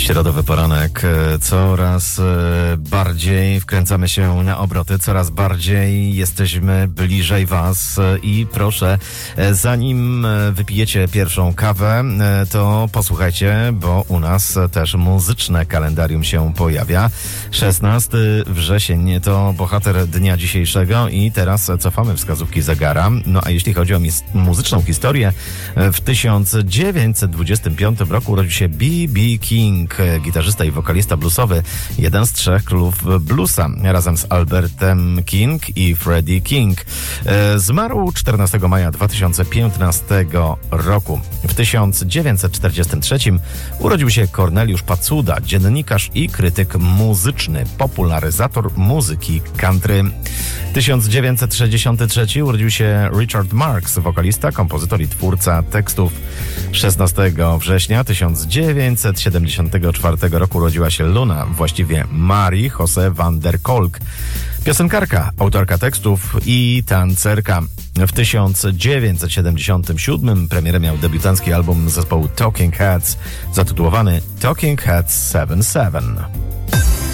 Środowy poranek. Coraz bardziej wkręcamy się na obroty, coraz bardziej jesteśmy bliżej Was i proszę, zanim wypijecie pierwszą kawę, to posłuchajcie, bo u nas też muzyczne kalendarium się pojawia. 16 wrzesień to bohater dnia dzisiejszego i teraz cofamy wskazówki zegara. No a jeśli chodzi o muzyczną historię, w 1925 roku urodził się B.B. King, gitarzysta i wokalista bluesowy, jeden z trzech królów bluesa, razem z Albertem King i Freddie King. Zmarł 14 maja 2015 roku. W 1943 urodził się Corneliusz Pacuda, dziennikarz i krytyk muzyczny, popularyzator muzyki country. 1963 urodził się Richard Marx, wokalista, kompozytor i twórca tekstów. 16 września 1974 roku urodziła się Luna, właściwie Marie Jose van der Kolk, piosenkarka, autorka tekstów i tancerka. W 1977 premierę miał debiutancki album zespołu Talking Heads zatytułowany Talking Heads 77.